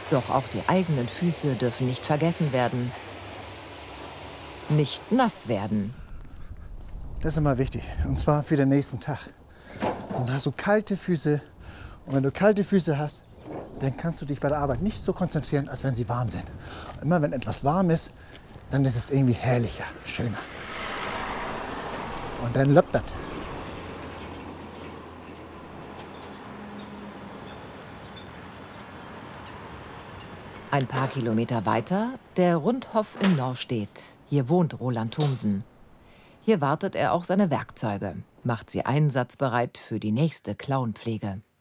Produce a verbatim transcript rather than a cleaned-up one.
Doch auch die eigenen Füße dürfen nicht vergessen werden. Nicht nass werden. Das ist immer wichtig, und zwar für den nächsten Tag. Dann hast du kalte Füße, und wenn du kalte Füße hast, dann kannst du dich bei der Arbeit nicht so konzentrieren, als wenn sie warm sind. Immer wenn etwas warm ist, dann ist es irgendwie herrlicher, schöner. Und dann läuft das. Ein paar Kilometer weiter der Rundhof in Norstedt. Hier wohnt Roland Thomsen. Hier wartet er auch seine Werkzeuge, macht sie einsatzbereit für die nächste Klauenpflege.